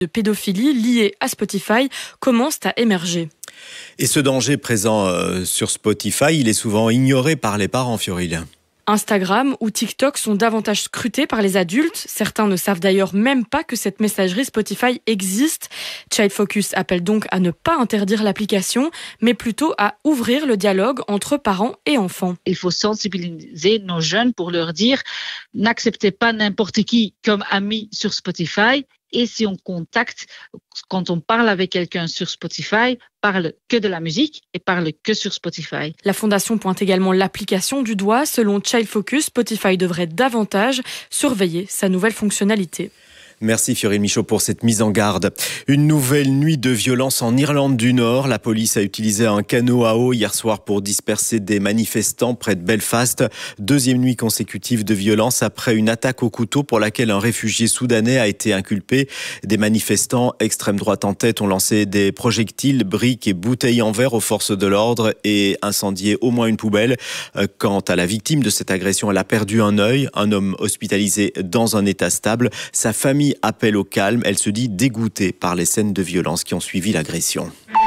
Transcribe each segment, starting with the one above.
de pédophilie liées à Spotify commencent à émerger. Et ce danger présent sur Spotify, il est souvent ignoré par les parents, Fiorile. Instagram ou TikTok sont davantage scrutés par les adultes. Certains ne savent d'ailleurs même pas que cette messagerie Spotify existe. Child Focus appelle donc à ne pas interdire l'application, mais plutôt à ouvrir le dialogue entre parents et enfants. Il faut sensibiliser nos jeunes pour leur dire « N'acceptez pas n'importe qui comme ami sur Spotify ». Et si on contacte, quand on parle avec quelqu'un sur Spotify, parle que de la musique et parle que sur Spotify. La Fondation pointe également l'application du doigt. Selon Child Focus, Spotify devrait davantage surveiller sa nouvelle fonctionnalité. Merci Fiorile Michaud pour cette mise en garde. Une nouvelle nuit de violence en Irlande du Nord. La police a utilisé un canot à eau hier soir pour disperser des manifestants près de Belfast. Deuxième nuit consécutive de violence après une attaque au couteau pour laquelle un réfugié soudanais a été inculpé. Des manifestants extrême droite en tête ont lancé des projectiles, briques et bouteilles en verre aux forces de l'ordre et incendié au moins une poubelle. Quant à la victime de cette agression, elle a perdu un œil. Un homme hospitalisé dans un état stable. Sa famille appelle au calme. Elle se dit dégoûtée par les scènes de violence qui ont suivi l'agression.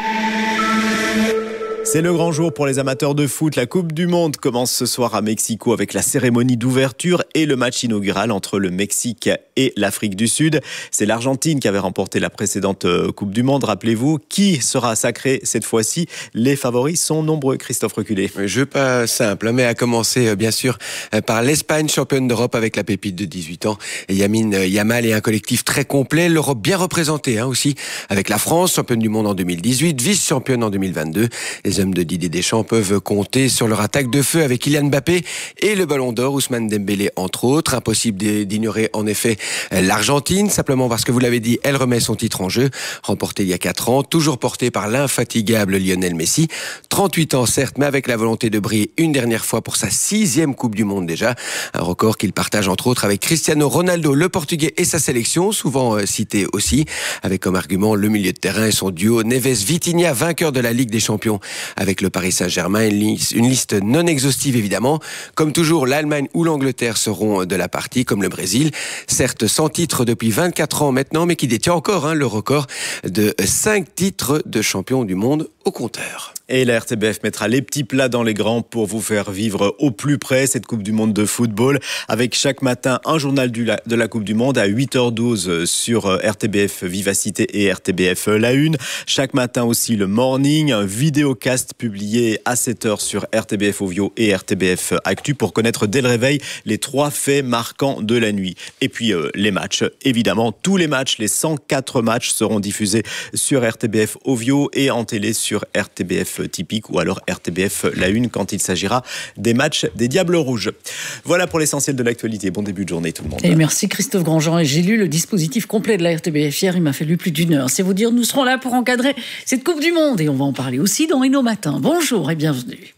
C'est le grand jour pour les amateurs de foot. La Coupe du Monde commence ce soir à Mexico avec la cérémonie d'ouverture et le match inaugural entre le Mexique et l'Afrique du Sud. C'est l'Argentine qui avait remporté la précédente Coupe du Monde. Rappelez-vous, qui sera sacré cette fois-ci? Les favoris sont nombreux, Christophe Reculé. Jeu pas simple, mais à commencer bien sûr par l'Espagne, championne d'Europe avec la pépite de 18 ans. Lamine Yamal et un collectif très complet. L'Europe bien représentée aussi, avec la France, championne du monde en 2018, vice-championne en 2022. Les hommes de Didier Deschamps peuvent compter sur leur attaque de feu avec Kylian Mbappé et le Ballon d'Or, Ousmane Dembélé entre autres. Impossible d'ignorer en effet l'Argentine, simplement parce que vous l'avez dit, elle remet son titre en jeu, remporté il y a 4 ans, toujours porté par l'infatigable Lionel Messi. 38 ans certes, mais avec la volonté de briller une dernière fois pour sa 6e Coupe du Monde déjà. Un record qu'il partage entre autres avec Cristiano Ronaldo, le Portugais et sa sélection, souvent cité aussi, avec comme argument le milieu de terrain et son duo Neves-Vitinha, vainqueur de la Ligue des Champions avec le Paris Saint-Germain. Une liste non exhaustive évidemment. Comme toujours, l'Allemagne ou l'Angleterre seront de la partie, comme le Brésil. Certes sans titre depuis 24 ans maintenant, mais qui détient encore le record de 5 titres de champion du monde au compteur. Et la RTBF mettra les petits plats dans les grands pour vous faire vivre au plus près cette Coupe du Monde de football, avec chaque matin un journal de la Coupe du Monde à 8h12 sur RTBF Vivacité et RTBF La Une. Chaque matin aussi le morning, un vidéocast publié à 7h sur RTBF Ovio et RTBF Actu pour connaître dès le réveil les 3 faits marquants de la nuit. Et puis les matchs, évidemment, tous les matchs, les 104 matchs seront diffusés sur RTBF Ovio et en télé sur RTBF Typique ou alors RTBF La Une quand il s'agira des matchs des Diables Rouges. Voilà pour l'essentiel de l'actualité. Bon début de journée tout le monde. Et merci Christophe Grandjean. Et j'ai lu le dispositif complet de la RTBF hier, il m'a fallu plus d'1 heure. C'est vous dire, nous serons là pour encadrer cette Coupe du Monde et on va en parler aussi dans Inno Matin. Bonjour et bienvenue.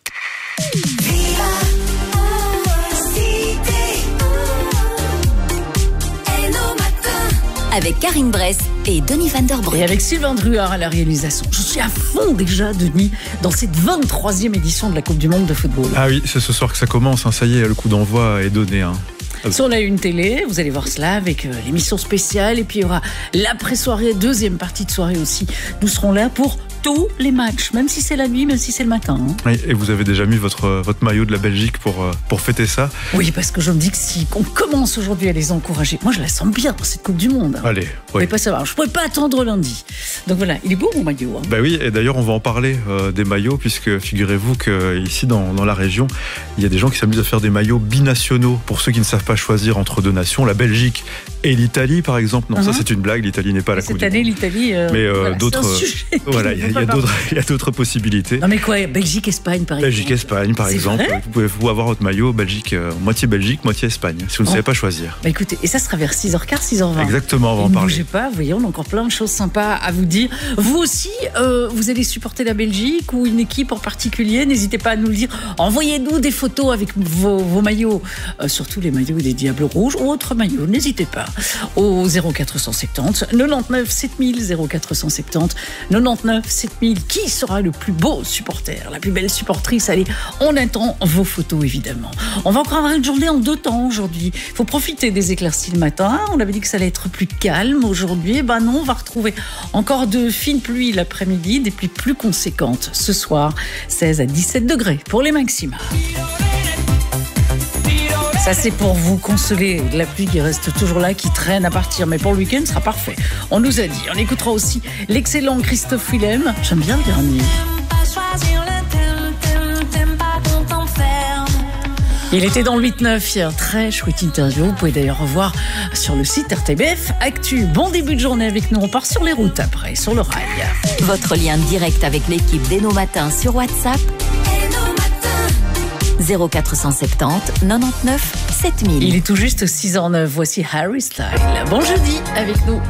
Avec Karine Bress et Denis Van Der Brugge. Et avec Sylvain Druard à la réalisation. Je suis à fond déjà, Denis, dans cette 23e édition de la Coupe du Monde de football. Ah oui, c'est ce soir que ça commence. Ça y est, le coup d'envoi est donné. Sur la Une télé, vous allez voir cela avec l'émission spéciale. Et puis il y aura l'après-soirée, deuxième partie de soirée aussi. Nous serons là pour tous les matchs, même si c'est la nuit, même si c'est le matin. Oui, et vous avez déjà mis votre maillot de la Belgique pour fêter ça? Oui, parce que je me dis que si on commence aujourd'hui à les encourager, moi je la sens bien pour cette Coupe du Monde. Allez, oui. Vous pouvez pas savoir, je ne pourrais pas attendre lundi. Donc voilà, il est beau mon maillot. Bah oui, et d'ailleurs on va en parler des maillots, puisque figurez-vous qu'ici dans la région, il y a des gens qui s'amusent à faire des maillots binationaux. Pour ceux qui ne savent pas choisir entre 2 nations, la Belgique et l'Italie par exemple. Non, ça c'est une blague, l'Italie n'est pas à la Coupe du Monde. Cette année l'Italie, mais voilà, d'autres, voilà, il y a d'autres possibilités. Non mais quoi, Belgique-Espagne par exemple. Belgique-Espagne par exemple. Vous pouvez avoir votre maillot Belgique, moitié Espagne, si vous ne savez pas choisir. Bah écoutez, et ça sera vers 6h15, 6h20. Exactement, on va en parler. Ne bougez pas, voyez, on a encore plein de choses sympas à vous dire. Vous aussi, vous allez supporter la Belgique ou une équipe en particulier, n'hésitez pas à nous le dire. Envoyez-nous des photos avec vos maillots, surtout les maillots des Diables Rouges ou autres maillots, n'hésitez pas. au 0470 99 7000 0470 99 7000. Qui sera le plus beau supporter, la plus belle supportrice? Allez, on attend vos photos évidemment. On va encore avoir une journée en 2 temps aujourd'hui. Il faut profiter des éclaircies le matin. On avait dit que ça allait être plus calme aujourd'hui. Ben non, on va retrouver encore de fines pluies l'après-midi, des pluies plus conséquentes ce soir. 16 à 17 degrés pour les maxima. Ça, c'est pour vous consoler de la pluie qui reste toujours là, qui traîne à partir. Mais pour le week-end, ce sera parfait. On nous a dit. On écoutera aussi l'excellent Christophe Willem. J'aime bien le dernier. Il était dans le 8-9 hier. Très chouette interview. Vous pouvez d'ailleurs revoir sur le site RTBF Actu. Bon début de journée avec nous. On part sur les routes après, sur le rail. Votre lien direct avec l'équipe dès nos matins sur WhatsApp. 0470 99 7000. Il est tout juste 6h09. Voici Harry Styles. Bon jeudi avec nous.